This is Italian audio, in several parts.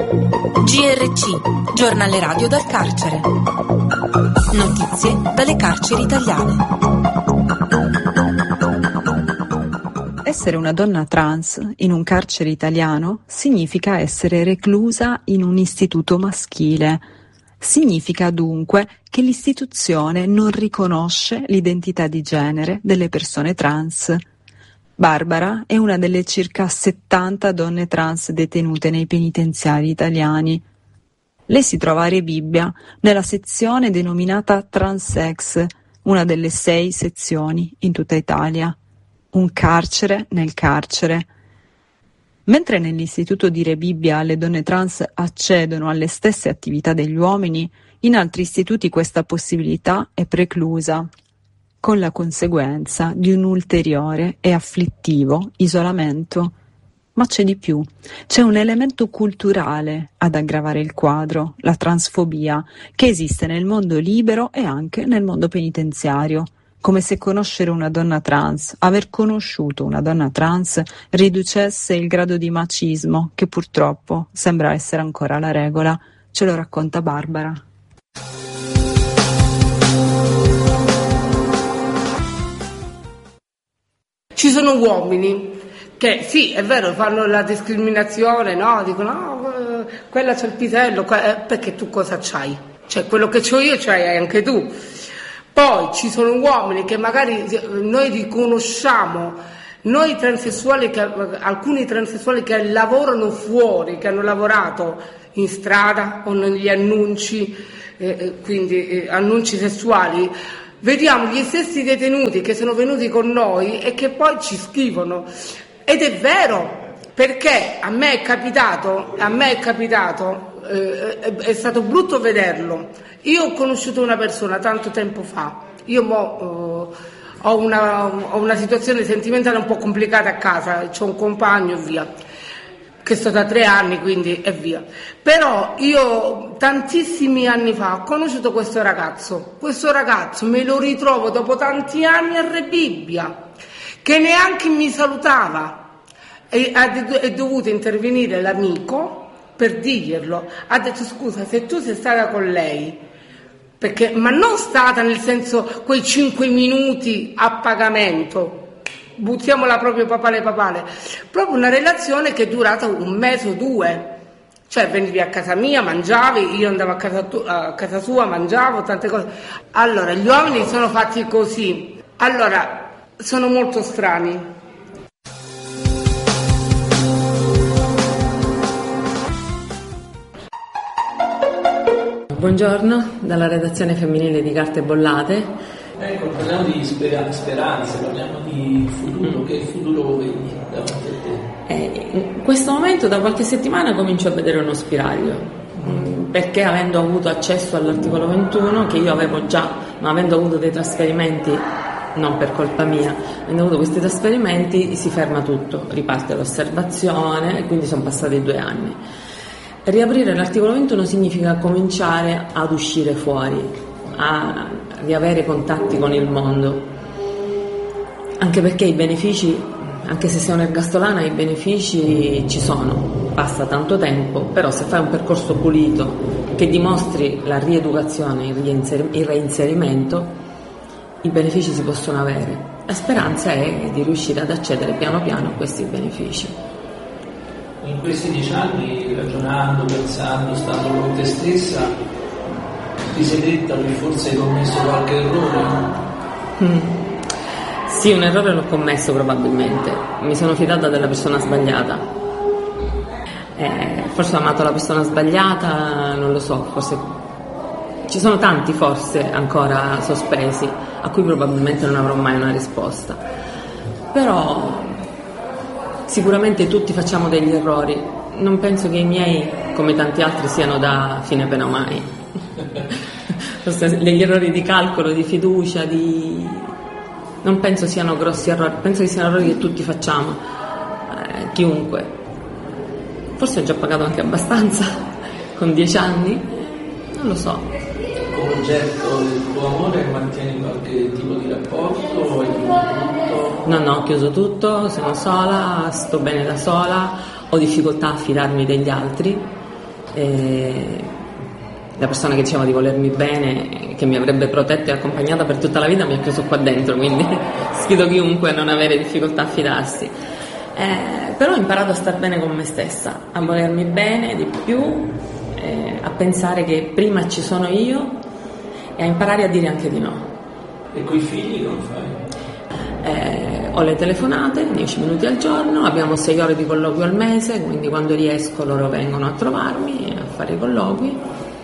GRC, giornale radio dal carcere. Notizie dalle carceri italiane. Essere una donna trans in un carcere italiano significa essere reclusa in un istituto maschile. Significa dunque che l'istituzione non riconosce l'identità di genere delle persone trans. Barbara è una delle circa 70 donne trans detenute nei penitenziari italiani. Lei si trova a Rebibbia, nella sezione denominata Transex, una delle 6 sezioni in tutta Italia. Un carcere nel carcere. Mentre nell'istituto di Rebibbia le donne trans accedono alle stesse attività degli uomini, in altri istituti questa possibilità è preclusa, con la conseguenza di un ulteriore e afflittivo isolamento. Ma c'è di più. C'è un elemento culturale ad aggravare il quadro, la transfobia, che esiste nel mondo libero e anche nel mondo penitenziario. Come se conoscere una donna trans, aver conosciuto una donna trans, riducesse il grado di macismo che purtroppo sembra essere ancora la regola. Ce lo racconta Barbara. Ci sono uomini che sì, è vero, fanno la discriminazione, no? Dicono no, quella c'ha il pisello, perché tu cosa c'hai? Cioè quello che c'ho io c'hai anche tu. Poi ci sono uomini che magari noi riconosciamo, noi transessuali, alcuni transessuali che lavorano fuori, che hanno lavorato in strada o negli annunci, quindi annunci sessuali, vediamo gli stessi detenuti che sono venuti con noi e che poi ci scrivono. Ed è vero, perché a me è capitato, è stato brutto vederlo. Io ho conosciuto una persona tanto tempo fa, io ho una situazione sentimentale un po' complicata a casa, ho un compagno e via, che sto da 3 anni, quindi e via. Però io tantissimi anni fa ho conosciuto questo ragazzo me lo ritrovo dopo tanti anni a Rebibbia, che neanche mi salutava, e è dovuto intervenire l'amico per dirglielo. Ha detto scusa, se tu sei stata con lei, ma non stata nel senso quei 5 minuti a pagamento, buttiamola proprio papale, proprio una relazione che è durata 1 mese o 2, cioè venivi a casa mia, mangiavi, io andavo a casa sua, mangiavo, tante cose. Allora, gli uomini sono fatti così, allora sono molto strani. Buongiorno, dalla redazione femminile di Carte Bollate. Ecco, parliamo di speranze, parliamo di futuro. Che futuro vedi davanti a te? In questo momento da qualche settimana comincio a vedere uno spiraglio, perché avendo avuto accesso all'articolo 21, che io avevo già, ma avendo avuto dei trasferimenti, non per colpa mia, avendo avuto questi trasferimenti si ferma tutto, riparte l'osservazione e quindi sono passati 2 anni. Riaprire l'articolo 21 significa cominciare ad uscire fuori, a riavere contatti con il mondo, anche perché i benefici, anche se sei un'ergastolana, i benefici ci sono, passa tanto tempo, però se fai un percorso pulito che dimostri la rieducazione, il reinserimento, i benefici si possono avere. La speranza è di riuscire ad accedere piano piano a questi benefici. In questi 10 anni, ragionando, pensando, stando con te stessa, ti sei detta che forse hai commesso qualche errore? Sì, un errore l'ho commesso probabilmente. Mi sono fidata della persona sbagliata. Forse ho amato la persona sbagliata, non lo so, forse ci sono tanti forse ancora sospesi a cui probabilmente non avrò mai una risposta. Però sicuramente tutti facciamo degli errori, non penso che i miei, come tanti altri, siano da fine pena mai. Degli errori di calcolo, di fiducia, non penso siano grossi errori, penso che siano errori che tutti facciamo, chiunque. Forse ho già pagato anche abbastanza, con 10 anni, non lo so. Come oggetto del tuo amore mantieni qualche tipo di rapporto o hai chiuso tutto? No, ho chiuso tutto, sono sola, sto bene da sola, ho difficoltà a fidarmi degli altri, La persona che diceva di volermi bene, che mi avrebbe protetta e accompagnata per tutta la vita, mi ha preso qua dentro, quindi sfido chiunque a non avere difficoltà a fidarsi. Però ho imparato a star bene con me stessa, a volermi bene di più, a pensare che prima ci sono io e a imparare a dire anche di no. E coi figli come fai? Ho le telefonate 10 minuti al giorno, abbiamo 6 ore di colloquio al mese, quindi quando riesco loro vengono a trovarmi a fare i colloqui.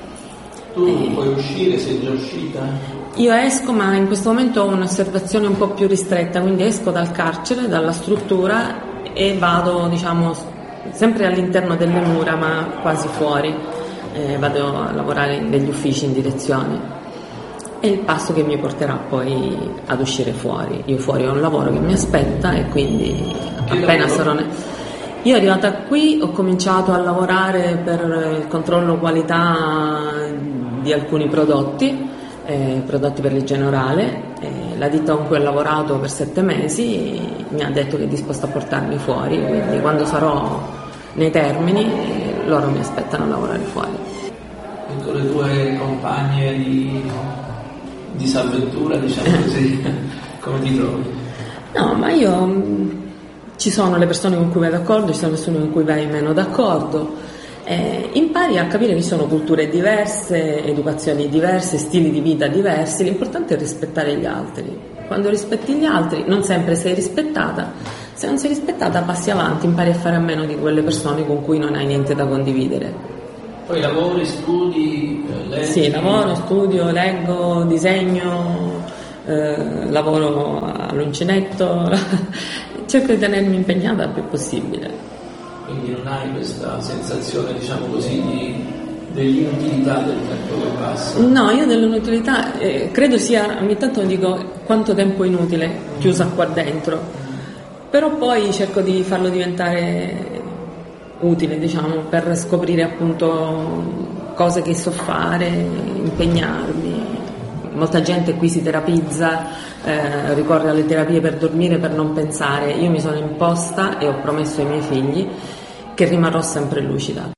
Tu puoi uscire, sei già uscita? Io esco, ma in questo momento ho un'osservazione un po' più ristretta, quindi esco dal carcere, dalla struttura e vado, diciamo, sempre all'interno delle mura, ma quasi fuori. Vado a lavorare in degli uffici in direzione. È il passo che mi porterà poi ad uscire fuori. Io fuori ho un lavoro che mi aspetta e quindi appena sarò... Io arrivata qui ho cominciato a lavorare per il controllo qualità di alcuni prodotti per l'igiene orale. La ditta con cui ho lavorato per 7 mesi mi ha detto che è disposta a portarmi fuori, quindi quando sarò nei termini loro mi aspettano a lavorare fuori. E con le tue compagne di disavventura, diciamo così, come ti trovi? No, ma io... Ci sono le persone con cui vai d'accordo, ci sono le persone con cui vai meno d'accordo. Impari a capire che ci sono culture diverse, educazioni diverse, stili di vita diversi. L'importante è rispettare gli altri. Quando rispetti gli altri non sempre sei rispettata. Se non sei rispettata passi avanti, impari a fare a meno di quelle persone con cui non hai niente da condividere. Poi lavori, studi, leggi? Sì, lavoro, studio, leggo, disegno, lavoro all'uncinetto. Cerco di tenermi impegnata il più possibile. Quindi non hai questa sensazione, diciamo così, dell'inutilità del tempo che passa? No, io dell'inutilità credo sia, ogni tanto mi dico quanto tempo è inutile chiusa qua dentro, però poi cerco di farlo diventare utile, diciamo, per scoprire appunto cose che so fare, impegnarmi. Molta gente qui si terapizza, ricorre alle terapie per dormire, per non pensare. Io mi sono imposta e ho promesso ai miei figli che rimarrò sempre lucida.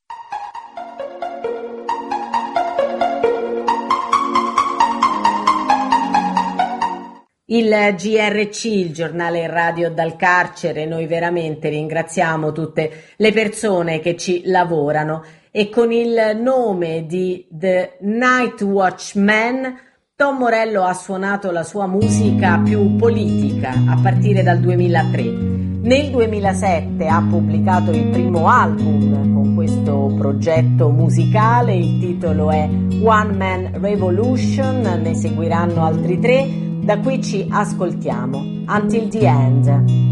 Il GRC, il giornale radio dal carcere, noi veramente ringraziamo tutte le persone che ci lavorano e con il nome di The Night Watchman Tom Morello ha suonato la sua musica più politica a partire dal 2003. Nel 2007 ha pubblicato il primo album con questo progetto musicale, il titolo è One Man Revolution, ne seguiranno altri 3, da qui ci ascoltiamo Until the End.